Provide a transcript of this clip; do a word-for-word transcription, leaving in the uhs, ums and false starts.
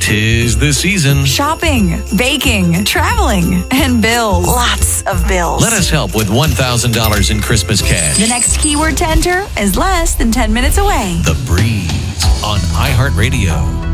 'Tis the season. Shopping, baking, traveling, and bills. Lots of bills. Let us help with one thousand dollars in Christmas cash. The next keyword to enter is less than ten minutes away. The Breeze on iHeartRadio.